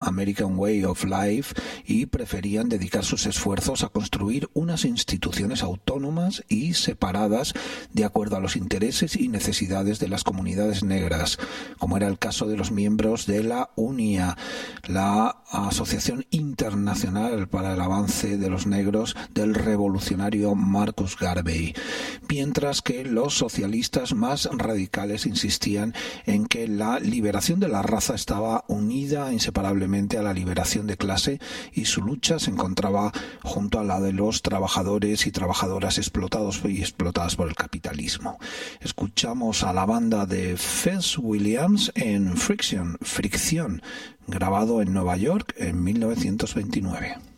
American Way of Life y preferían dedicar sus esfuerzos a construir unas instituciones autónomas y separadas de acuerdo a los intereses y necesidades de las comunidades negras, como era el caso de los miembros de la UNIA, la Asociación Internacional para el Avance de los Negros del revolucionario Marcus Garvey, mientras que los socialistas más radicales insistían en que la liberación de la raza estaba unida inseparablemente a la liberación de clase y su lucha se encontraba junto a la de los trabajadores y trabajadoras explotados y explotadas por el capitalismo. Escuchamos a la banda de Fess Williams en Fricción, grabado en Nueva York en 1929.